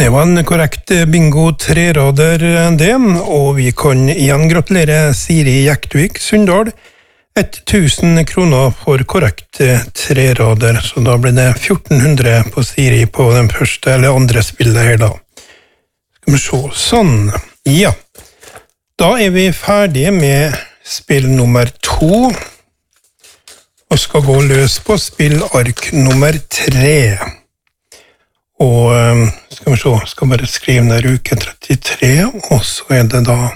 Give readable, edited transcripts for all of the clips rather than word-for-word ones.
Det var en korrekt bingo trerader det, og vi kan igjen gratulere Siri Jektvik Sundal 1000 kroner for korrekt trerader, så da ble det 1400 på Siri på den første eller andre spillet her da. Skal vi se, sånn, ja. Da vi ferdige med spill nummer 2, og skal gå løs på spillark nummer 3. Og skal vi se, skal bare skrive ned uke 33, og så det da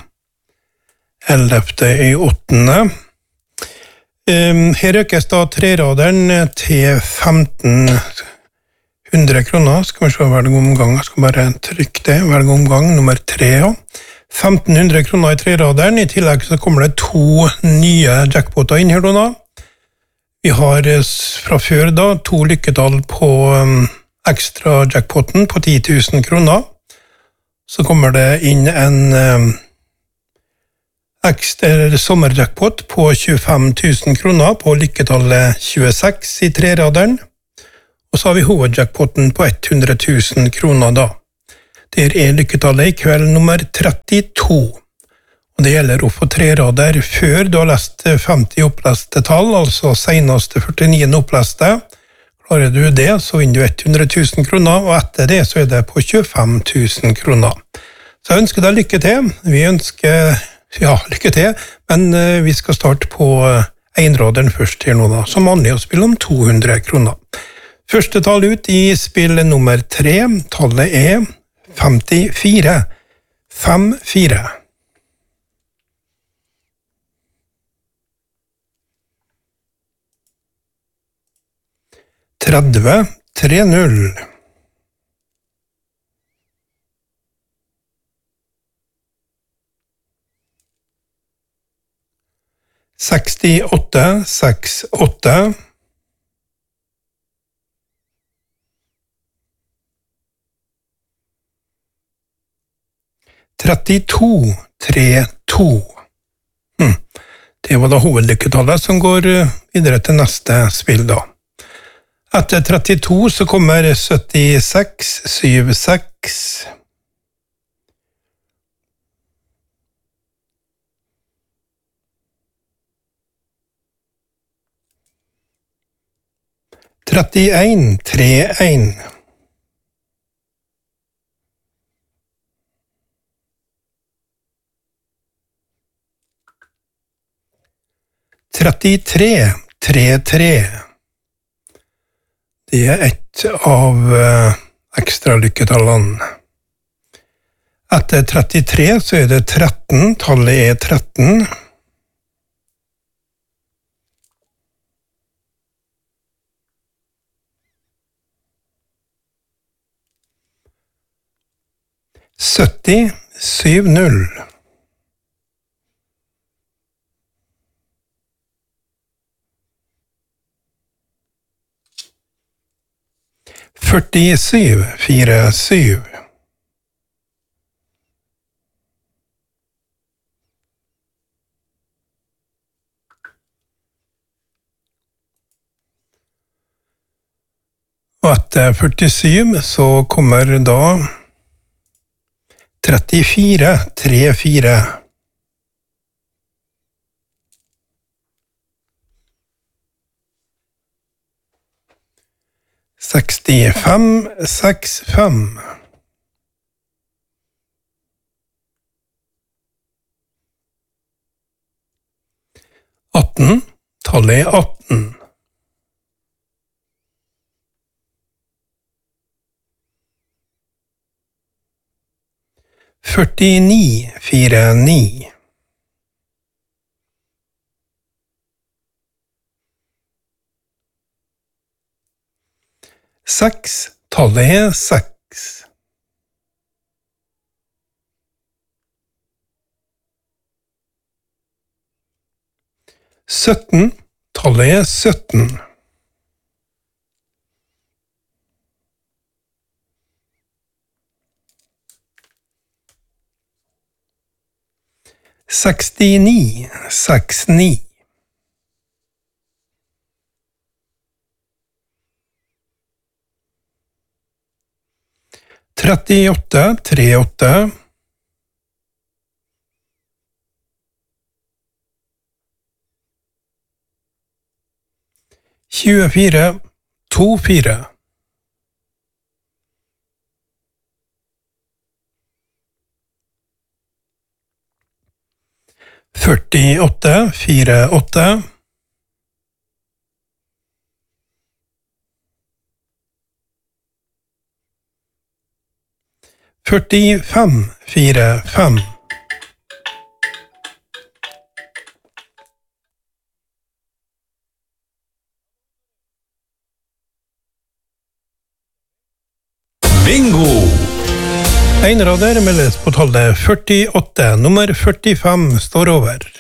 11.8. Her økes da treraderen til 1500 kroner. Skal vi se, velge omgang, jeg skal bare trykke det, velge omgang nummer 3. Ja. 1500 kroner i treraderen, i tillegg så kommer det 2 nye jackpoter inn her da. Vi har fra før da 2 lykketall på ekstra jackpoten på 10 000 kroner. Så kommer det inn en ekstra sommerjackpot på 25 000 kroner på lykketallet 26 i treraderen. Og så har vi hovedjackpoten på 100 000 kroner da. Der lykketallet i kveld nummer 32. Og det gjelder å få trerader før du har lest 50 oppleste tall, altså senest 49 oppleste. Klarer du det, så vinner du 100 000 kroner, og etter det så det på 25 000 kroner. Så jeg ønsker deg lykke til. Vi ønsker, ja, lykke til, men vi skal starte på einraderen først her nå da, som vanlig å spille om 200 kroner. Første tall ut i spill nummer 3, tallet 54. 54. 30, 30. 68, 68. 32, 32. Det var da hovedlykketallet som går videre til neste spill da. Etter 32 så kommer 76, 76. 31, 31. 33, 33. Det et av ekstra lykketallene. Etter 33 så det 13, tallet 13. 70, 70. 47, 47. 47 så kommer da 34, 34. 65, 65. 18, tallet 18. 49, 49. 6, tallet 6. 17, tallet 17. 69, 69. 38 38 24 24 48 48 45 45 Bingo! En rader meldes på tallet 48. Nummer 45 står over.